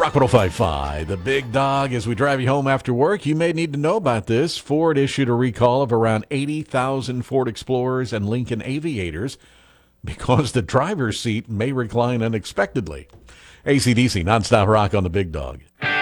Rock 105.5, the big dog. As we drive you home after work, you may need to know about this. Ford issued a recall of around 80,000 Ford Explorers and Lincoln Aviators because the driver's seat may recline unexpectedly. AC/DC, nonstop rock on the big dog.